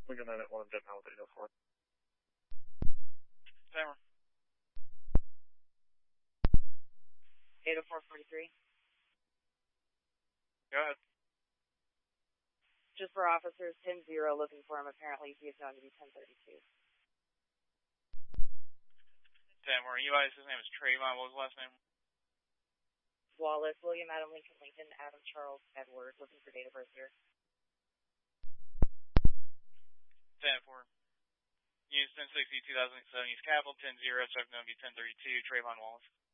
Lincoln 9 at 1 Jet Now with 804. Timer. 80443. Go ahead. Just for officers, 10-0, looking for him. Apparently he is known to be 1032. 10, where you guys, his name is Trayvon. What was his last name? Wallace, William Adam Lincoln Lincoln, Adam Charles Edward, looking for date of birth here. 10-4. Use 1060 2007. Use capital 10-0, so known to be 1032. Trayvon Wallace.